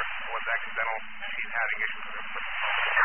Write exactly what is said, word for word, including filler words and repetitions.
was accidental. She's having issues with her foot.